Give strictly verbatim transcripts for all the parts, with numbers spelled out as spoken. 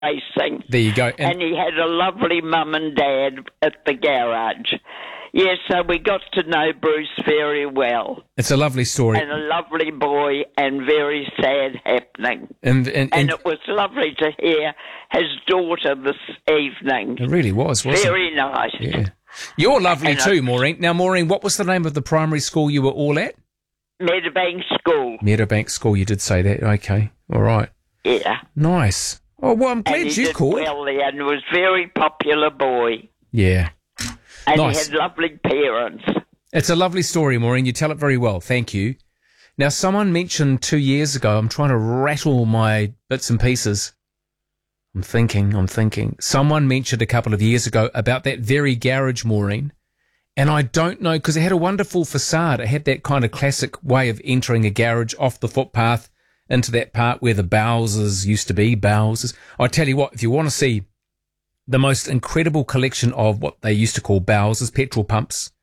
racing. There you go. And, and he had a lovely mum and dad at the garage. Yes, so we got to know Bruce very well. It's a lovely story. And a lovely boy, and very sad happening. And, and, and, and it was lovely to hear his daughter this evening. It really was, wasn't very it? Very nice. Yeah. You're lovely and too, I, Maureen. Now, Maureen, what was the name of the primary school you were all at? Meadowbank School. Meadowbank School, you did say that. Okay, all right. Yeah. Nice. Oh, well, I'm glad and he you did called. well there, and was a very popular boy. Yeah. And nice. he had lovely parents. It's a lovely story, Maureen. You tell it very well. Thank you. Now, someone mentioned two years ago, I'm trying to rattle my bits and pieces. I'm thinking, I'm thinking. Someone mentioned a couple of years ago about that very garage, Maureen. And I don't know, because it had a wonderful facade. It had that kind of classic way of entering a garage off the footpath into that part where the Bowsers used to be, Bowsers. I tell you what, if you want to see the most incredible collection of what they used to call Bowsers petrol pumps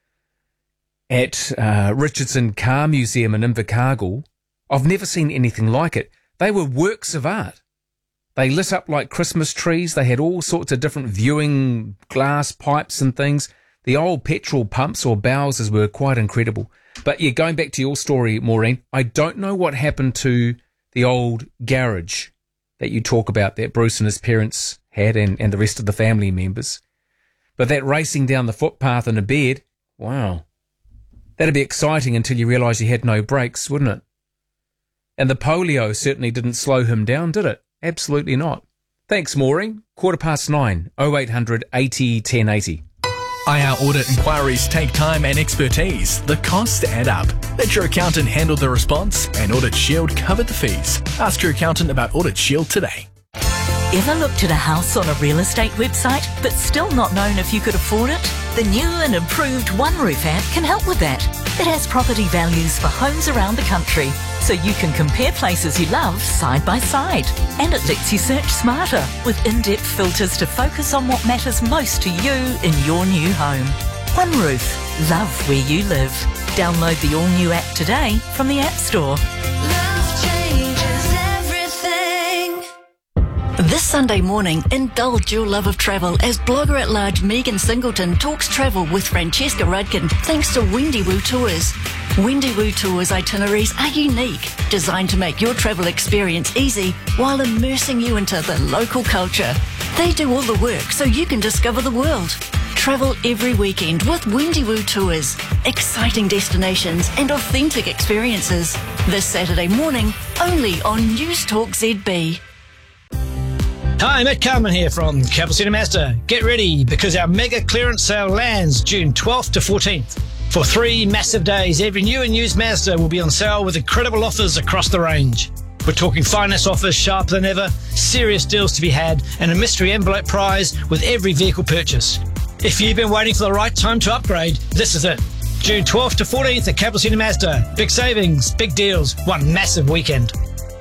at uh, Richardson Car Museum in Invercargill, I've never seen anything like it. They were works of art. They lit up like Christmas trees. They had all sorts of different viewing glass pipes and things. The old petrol pumps or Bowsers were quite incredible. But yeah, going back to your story, Maureen, I don't know what happened to the old garage that you talk about that Bruce and his parents had and, and the rest of the family members. But that racing down the footpath in a bed, wow. That'd be exciting until you realise he had no brakes, wouldn't it? And the polio certainly didn't slow him down, did it? Absolutely not. Thanks, Maureen. Quarter past nine, oh eight hundred eighty ten eighty. I R audit inquiries take time and expertise. The costs add up. Let your accountant handle the response, and Audit Shield covered the fees. Ask your accountant about Audit Shield today. Ever looked at a house on a real estate website but still not known if you could afford it? The new and improved OneRoof app can help with that. It has property values for homes around the country, so you can compare places you love side by side. And it lets you search smarter with in-depth filters to focus on what matters most to you in your new home. OneRoof. Love where you live. Download the all-new app today from the App Store. Love changes everything. This Sunday morning, indulge your love of travel as blogger-at-large Megan Singleton talks travel with Francesca Rudkin thanks to Wendy Woo Tours. Wendy Woo Tours itineraries are unique, designed to make your travel experience easy while immersing you into the local culture. They do all the work so you can discover the world. Travel every weekend with Wendy Woo Tours. Exciting destinations and authentic experiences. This Saturday morning, only on News Talk Z B. Hi, Matt Carman here from Cappuccino Mazda. Get ready because our mega clearance sale lands June twelfth to fourteenth. For three massive days, every new and used Mazda will be on sale with incredible offers across the range. We're talking finance offers sharper than ever, serious deals to be had, and a mystery envelope prize with every vehicle purchase. If you've been waiting for the right time to upgrade, this is it. June twelfth to fourteenth at Cappuccino Mazda. Big savings, big deals, one massive weekend.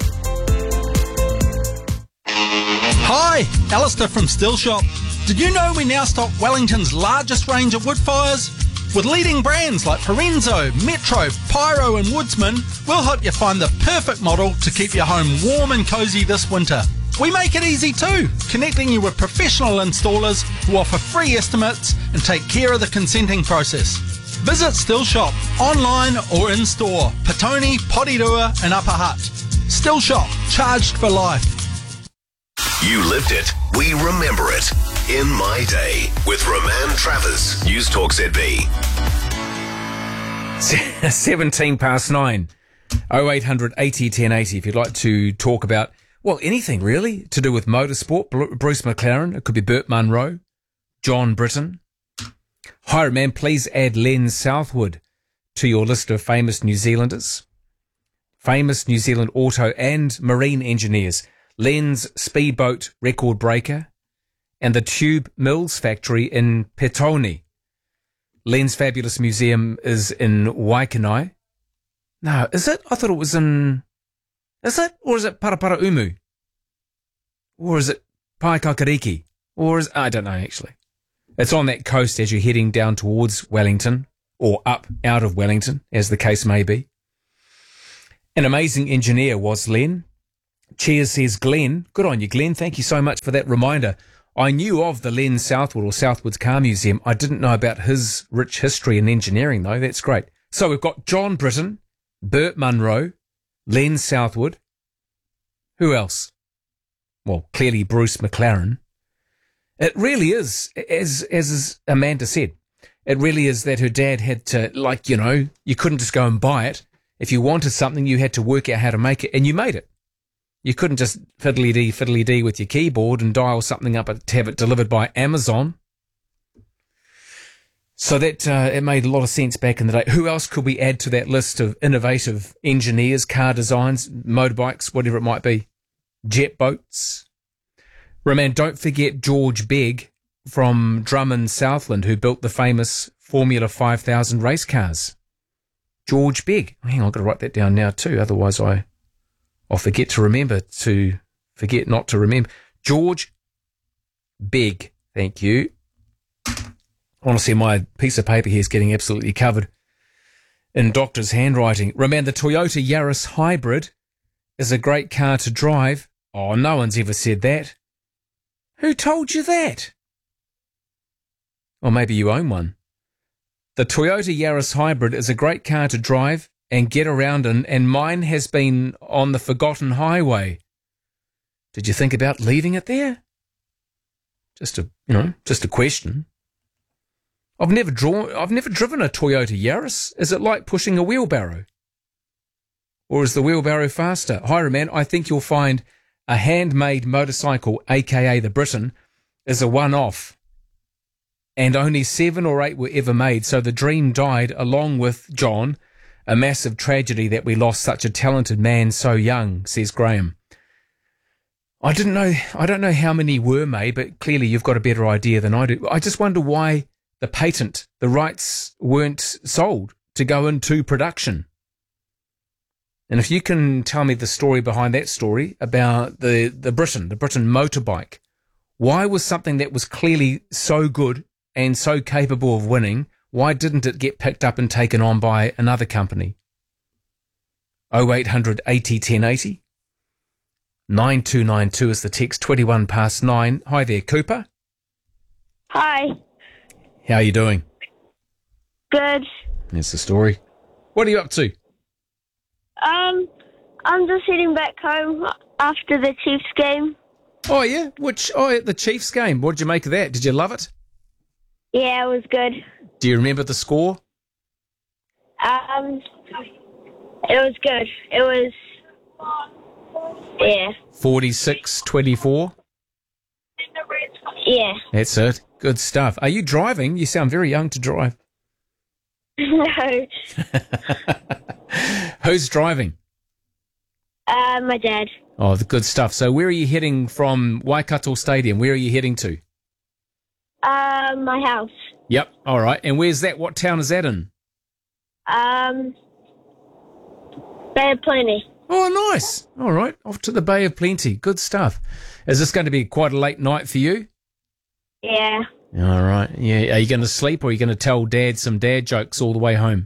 Hi, Alistair from Still Shop. Did you know we now stock Wellington's largest range of wood fires? With leading brands like Parenzo, Metro, Pyro and Woodsman, we'll help you find the perfect model to keep your home warm and cosy this winter. We make it easy too, connecting you with professional installers who offer free estimates and take care of the consenting process. Visit Still Shop, online or in store, Petone, Porirua and Upper Hutt. Still Shop, charged for life. You lived it, we remember it. In My Day with Roman Travers, News Talk Z B. seventeen past nine, oh eight hundred eighty ten eighty if you'd like to talk about, well, anything really to do with motorsport. Bruce McLaren, it could be Burt Munro, John Britton. Hi, man, please add Len Southwood to your list of famous New Zealanders. Famous New Zealand auto and marine engineers. Len's speedboat record breaker and the Tube Mills factory in Petone. Len's Fabulous Museum is in Waikanai. No, is it? I thought it was in... Is it? Or is it Paraparaumu? Or is it Paikakariki? Or is... I don't know, actually. It's on that coast as you're heading down towards Wellington, or up out of Wellington, as the case may be. An amazing engineer was Len. Cheers, says Glenn. Good on you, Glenn. Thank you so much for that reminder. I knew of the Len Southwood or Southwoods Car Museum. I didn't know about his rich history in engineering, though. That's great. So we've got John Britton, Burt Munro, Len Southwood. Who else? Well, clearly Bruce McLaren. It really is, as as Amanda said, it really is that her dad had to, like, you know, you couldn't just go and buy it. If you wanted something, you had to work out how to make it, and you made it. You couldn't just fiddly-dee, fiddly-dee with your keyboard and dial something up to have it delivered by Amazon. So that uh, it made a lot of sense back in the day. Who else could we add to that list of innovative engineers, car designs, motorbikes, whatever it might be? Jet boats. Roman, don't forget George Begg from Drummond, Southland, who built the famous Formula five thousand race cars. George Begg. Hang on, I've got to write that down now too, otherwise I, I'll forget to remember to, forget not to remember. George Begg, thank you. Honestly, my piece of paper here is getting absolutely covered in doctor's handwriting. Roman, the Toyota Yaris Hybrid is a great car to drive. Oh, no one's ever said that. Who told you that? Or maybe you own one. The Toyota Yaris Hybrid is a great car to drive and get around in, and mine has been on the forgotten highway. Did you think about leaving it there? Just a, you know, just a question. I've never drawn, I've never driven a Toyota Yaris. Is it like pushing a wheelbarrow? Or is the wheelbarrow faster? Hi, Roman, I think you'll find a handmade motorcycle, aka the Briton, is a one-off. And only seven or eight were ever made, so the dream died along with John. A massive tragedy that we lost such a talented man so young, says Graham. I didn't know, I don't know how many were made, but clearly you've got a better idea than I do. I just wonder why the patent, the rights weren't sold to go into production. And if you can tell me the story behind that story about the, the Briton, the Briton motorbike, why was something that was clearly so good and so capable of winning, why didn't it get picked up and taken on by another company? oh eight hundred eighty ten eighty. nine two nine two is the text, twenty-one past nine. Hi there, Cooper. Hi. How are you doing? Good. That's the story. What are you up to? Um, I'm just heading back home after the Chiefs game. Oh, yeah? Which? Oh, the Chiefs game. What did you make of that? Did you love it? Yeah, it was good. Do you remember the score? Um, it was good. It was, yeah. forty-six twenty-four? Yeah. That's it. Good stuff. Are you driving? You sound very young to drive. No. Who's driving? Uh, my dad. Oh, the good stuff. So where are you heading from Waikato Stadium? Where are you heading to? Uh, my house. Yep. All right. And where's that? What town is that in? Um, Bay of Plenty. Oh, nice. All right. Off to the Bay of Plenty. Good stuff. Is this going to be quite a late night for you? Yeah. All right. Yeah. Are you going to sleep or are you going to tell Dad some dad jokes all the way home?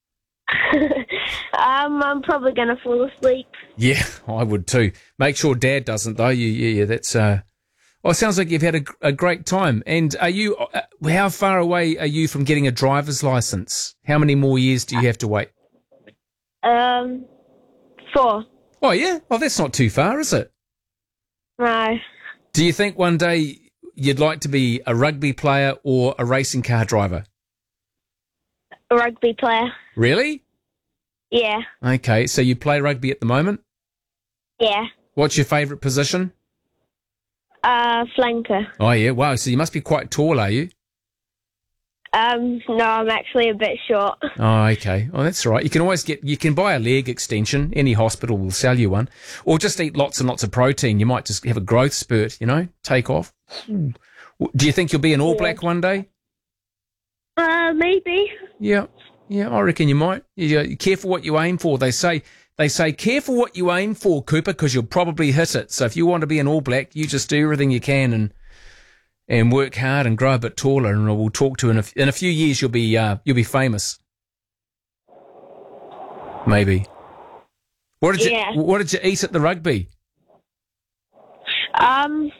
um, I'm probably going to fall asleep. Yeah, I would too. Make sure Dad doesn't, though. You, yeah, yeah, that's. Uh... Oh, it sounds like you've had a, a great time. And are you? Uh, how far away are you from getting a driver's license? How many more years do you have to wait? Um, four. Oh yeah. Oh, that's not too far, is it? No. Do you think one day you'd like to be a rugby player or a racing car driver? A rugby player. Really? Yeah. Okay, so you play rugby at the moment? Yeah. What's your favourite position? Uh, flanker. Oh, yeah. Wow, so you must be quite tall, are you? Um, no, I'm actually a bit short. Oh, okay. Oh, that's all right. You can always get, you can buy a leg extension. Any hospital will sell you one. Or just eat lots and lots of protein. You might just have a growth spurt, you know, take off. Do you think you'll be an All Yeah. Black one day? Uh, maybe. Yeah. Yeah, I reckon you might. You, you careful what you aim for. They say, they say, careful what you aim for, Cooper, because you'll probably hit it. So if you want to be an All Black, you just do everything you can and and work hard and grow a bit taller. And we'll talk to in a, in a few years. You'll be uh, you'll be famous. Maybe. What did you Yeah. What did you eat at the rugby? Um,